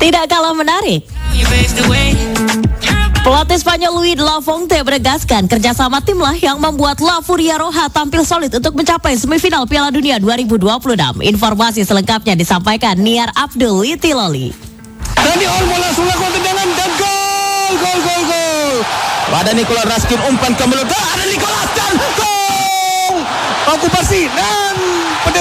Tidak kalah menarik, pelatih Spanyol Luis de la Fuente menegaskan kerjasama timlah yang membuat La Furia Roja tampil solid untuk mencapai semifinal Piala Dunia 2026. Informasi selengkapnya disampaikan Niar Abdul Litiloli. Dani Olmo langsung lakukan tendangan dan gol. Ada Nicolas Raskin umpan ke mulut, ada Nicolas dan gol. Okupasi dan